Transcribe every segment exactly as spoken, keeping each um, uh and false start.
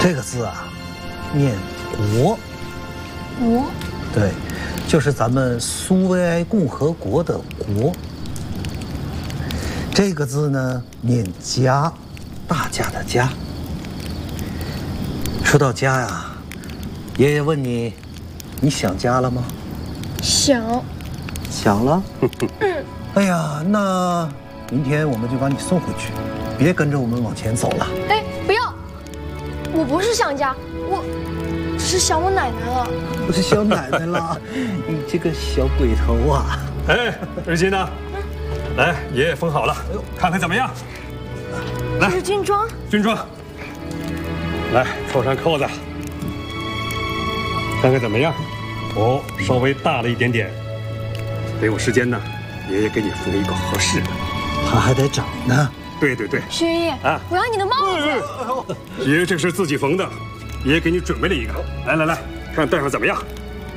这个字啊，念国。 国？ 对，就是咱们苏维埃共和国的国。这个字呢，念家，大家的家。说到家呀，爷爷问你，你想家了吗？ 想。 想了。 嗯。 哎呀，那明天我们就把你送回去，别跟着我们往前走了。 哎，不要！我不是想家，我只是想我奶奶了。 不是想奶奶了，你这个小鬼头啊！ 哎，日金呢？来，爷爷封好了，看看怎么样？ 这是军装。 军装。来，扣上扣子，看看怎么样？哦，稍微大了一点点。得有时间呢，爷爷给你缝一个合适的。 它还得长呢。 对对对。 薛爷爷，啊，我要你的帽子。 爷爷这是自己缝的，爷爷给你准备了一个。来来来，看戴上怎么样？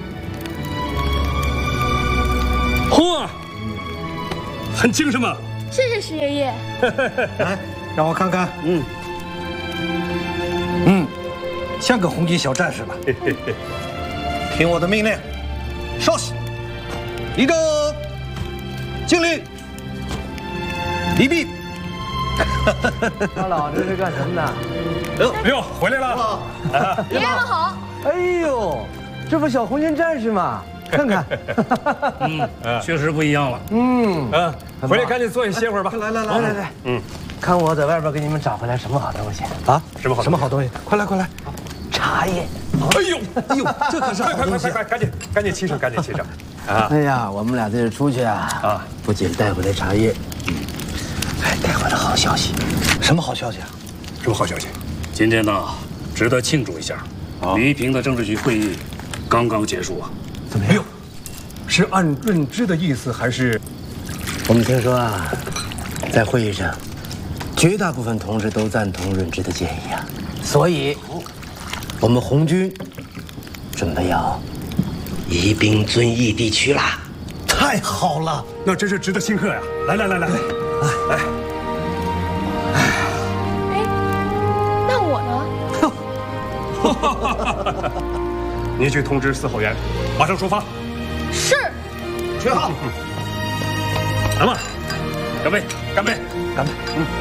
嚯，很精神嘛。 谢谢薛爷爷。 来，让我看看。嗯。嗯，像个红衣小战士了。听我的命令，稍息，立正，敬礼，礼毕。 大佬这是干什么呢？ 哎呦哎呦，回来了！ 爷爷们好。 哎呦，这不小红军战士吗？看看， 嗯，确实不一样了。 嗯嗯，回来赶紧坐下歇会儿吧。 来来来来来，嗯，看我在外边给你们找回来什么好东西啊？ 什么好什么好东西？快来快来！ 茶叶。 哎呦哎呦，这可是好东西！快快快，赶紧赶紧沏上，赶紧沏上。 啊！哎呀，我们俩这次出去啊，啊，不仅带回来茶叶，嗯，还带回来好消息。 什么好消息啊？ 什么好消息？ 今天呢，值得庆祝一下。黎平的政治局会议刚刚结束啊。 怎么样？ 是按认知的意思还是？ 我们听说啊，在会议上，绝大部分同志都赞同润之的建议啊，所以，我们红军准备要移兵遵义地区啦。 太好了， 那真是值得庆贺呀！来来来来，来来。 哎，那我呢？你去通知四号员，马上出发。 是。 学好。 来嘛，干杯！干杯！ 干杯！嗯。